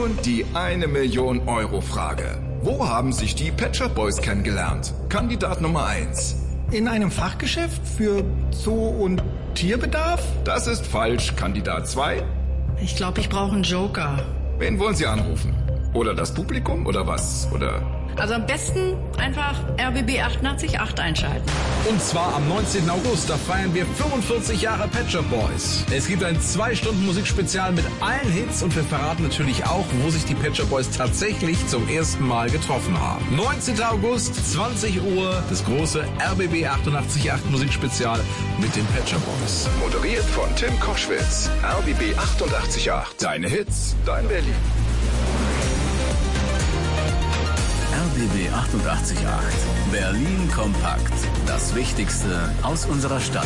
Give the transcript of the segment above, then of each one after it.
nun die 1-Million-Euro-Frage. Wo haben sich die Pet Shop Boys kennengelernt? Kandidat Nummer 1. In einem Fachgeschäft für Zoo- und Tierbedarf? Das ist falsch. Kandidat 2. Ich glaube, ich brauche einen Joker. Wen wollen Sie anrufen? Oder das Publikum oder was? Oder... Also am besten einfach RBB 88.8 einschalten. Und zwar am 19. August, da feiern wir 45 Jahre Pet Shop Boys. Es gibt ein 2-Stunden-Musikspezial mit allen Hits und wir verraten natürlich auch, wo sich die Pet Shop Boys tatsächlich zum ersten Mal getroffen haben. 19. August, 20 Uhr, das große RBB 88.8 Musikspezial mit den Pet Shop Boys. Moderiert von Tim Koschwitz. RBB 88.8. Deine Hits, dein Berlin. RBB 88.8. Berlin kompakt. Das Wichtigste aus unserer Stadt.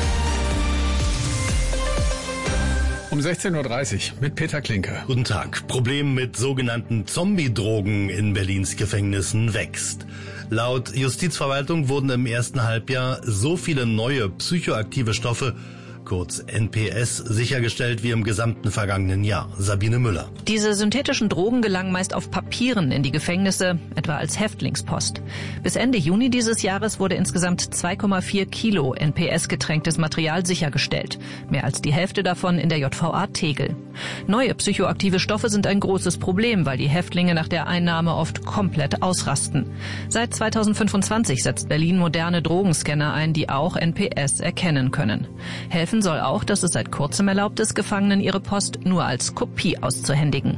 Um 16.30 Uhr mit Peter Klinke. Guten Tag. Problem mit sogenannten Zombie-Drogen in Berlins Gefängnissen wächst. Laut Justizverwaltung wurden im ersten Halbjahr so viele neue psychoaktive Stoffe, kurz NPS, sichergestellt wie im gesamten vergangenen Jahr. Sabine Müller. Diese synthetischen Drogen gelangen meist auf Papieren in die Gefängnisse, etwa als Häftlingspost. Bis Ende Juni dieses Jahres wurde insgesamt 2,4 Kilo NPS-getränktes Material sichergestellt. Mehr als die Hälfte davon in der JVA Tegel. Neue psychoaktive Stoffe sind ein großes Problem, weil die Häftlinge nach der Einnahme oft komplett ausrasten. Seit 2025 setzt Berlin moderne Drogenscanner ein, die auch NPS erkennen können. Helfen soll auch, dass es seit kurzem erlaubt ist, Gefangenen ihre Post nur als Kopie auszuhändigen.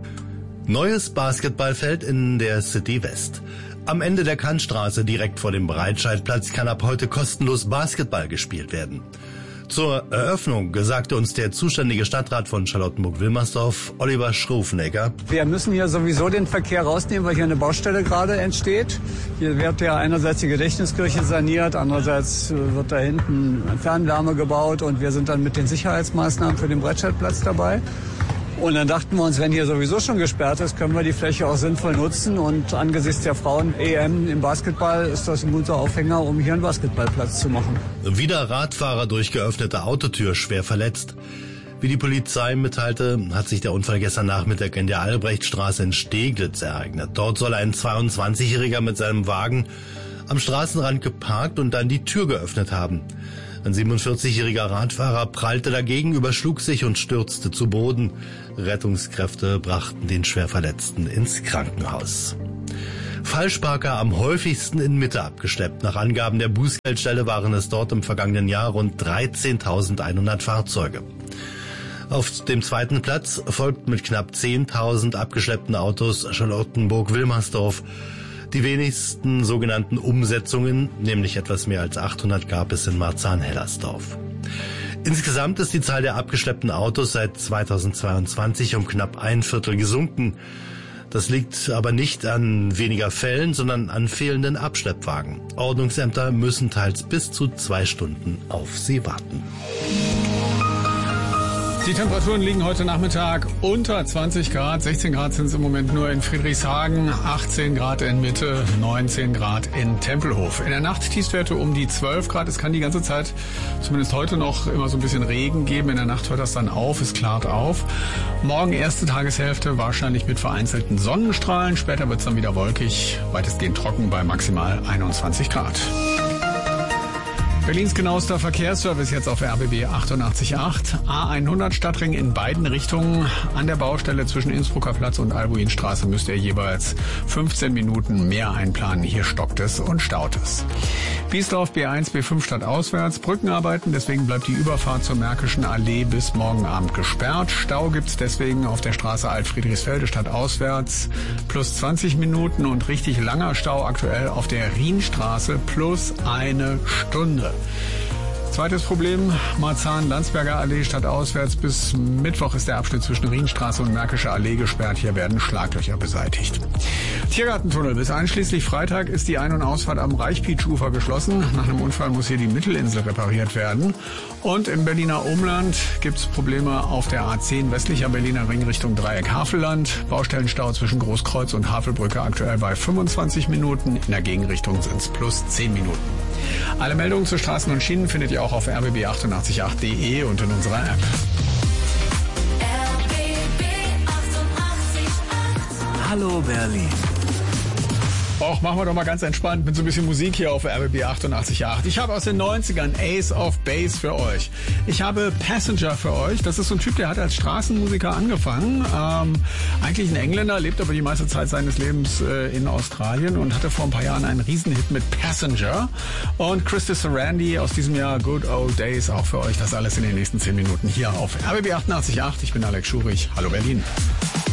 Neues Basketballfeld in der City West. Am Ende der Kantstraße, direkt vor dem Breitscheidplatz, kann ab heute kostenlos Basketball gespielt werden. Zur Eröffnung sagte uns der zuständige Stadtrat von Charlottenburg-Wilmersdorf, Oliver Schrufenegger: Wir müssen hier sowieso den Verkehr rausnehmen, weil hier eine Baustelle gerade entsteht. Hier wird ja einerseits die Gedächtniskirche saniert, andererseits wird da hinten Fernwärme gebaut und wir sind dann mit den Sicherheitsmaßnahmen für den Breitscheidplatz dabei. Und dann dachten wir uns, wenn hier sowieso schon gesperrt ist, können wir die Fläche auch sinnvoll nutzen. Und angesichts der Frauen-EM im Basketball ist das ein guter Aufhänger, um hier einen Basketballplatz zu machen. Wieder Radfahrer durch geöffnete Autotür schwer verletzt. Wie die Polizei mitteilte, hat sich der Unfall gestern Nachmittag in der Albrechtstraße in Steglitz ereignet. Dort soll ein 22-Jähriger mit seinem Wagen am Straßenrand geparkt und dann die Tür geöffnet haben. Ein 47-jähriger Radfahrer prallte dagegen, überschlug sich und stürzte zu Boden. Rettungskräfte brachten den Schwerverletzten ins Krankenhaus. Falschparker am häufigsten in Mitte abgeschleppt. Nach Angaben der Bußgeldstelle waren es dort im vergangenen Jahr rund 13.100 Fahrzeuge. Auf dem zweiten Platz folgt mit knapp 10.000 abgeschleppten Autos Charlottenburg-Wilmersdorf. Die wenigsten sogenannten Umsetzungen, nämlich etwas mehr als 800, gab es in Marzahn-Hellersdorf. Insgesamt ist die Zahl der abgeschleppten Autos seit 2022 um knapp 1/4 gesunken. Das liegt aber nicht an weniger Fällen, sondern an fehlenden Abschleppwagen. Ordnungsämter müssen teils bis zu 2 Stunden auf sie warten. Die Temperaturen liegen heute Nachmittag unter 20 Grad. 16 Grad sind es im Moment nur in Friedrichshagen, 18 Grad in Mitte, 19 Grad in Tempelhof. In der Nacht Tiefstwerte um die 12 Grad. Es kann die ganze Zeit, zumindest heute noch, immer so ein bisschen Regen geben. In der Nacht hört das dann auf, es klart auf. Morgen erste Tageshälfte wahrscheinlich mit vereinzelten Sonnenstrahlen. Später wird es dann wieder wolkig, weitestgehend trocken bei maximal 21 Grad. Berlins genauester Verkehrsservice jetzt auf RBB 88.8. A100 Stadtring in beiden Richtungen. An der Baustelle zwischen Innsbrucker Platz und Albuinstraße müsst ihr jeweils 15 Minuten mehr einplanen. Hier stockt es und staut es. Biesdorf B1, B5 stadtauswärts. Brückenarbeiten, deswegen bleibt die Überfahrt zur Märkischen Allee bis morgen Abend gesperrt. Stau gibt's deswegen auf der Straße Alt-Friedrichsfelde stadtauswärts plus 20 Minuten und richtig langer Stau aktuell auf der Rienstraße plus 1 Stunde. Zweites Problem, Marzahn-Landsberger Allee stadtauswärts. Bis Mittwoch ist der Abschnitt zwischen Rienstraße und Märkische Allee gesperrt. Hier werden Schlaglöcher beseitigt. Tiergartentunnel. Bis einschließlich Freitag ist die Ein- und Ausfahrt am Reichpietsch-Ufer geschlossen. Nach einem Unfall muss hier die Mittelinsel repariert werden. Und im Berliner Umland gibt es Probleme auf der A10 westlicher Berliner Ring Richtung Dreieck Havelland. Baustellenstau zwischen Großkreuz und Havelbrücke aktuell bei 25 Minuten. In der Gegenrichtung sind es plus 10 Minuten. Alle Meldungen zu Straßen und Schienen findet ihr auch auf rbb888.de und in unserer App. RBB 88.8 Hallo Berlin. Och, machen wir doch mal ganz entspannt mit so ein bisschen Musik hier auf RBB 88.8. Ich habe aus den 90ern Ace of Base für euch. Ich habe Passenger für euch. Das ist so ein Typ, der hat als Straßenmusiker angefangen. Eigentlich ein Engländer, lebt aber die meiste Zeit seines Lebens in Australien und hatte vor ein paar Jahren einen Riesenhit mit Passenger. Und Christy Sarandi aus diesem Jahr Good Old Days auch für euch. Das alles in den nächsten 10 Minuten hier auf RBB 88.8. Ich bin Alex Schurich. Hallo Berlin.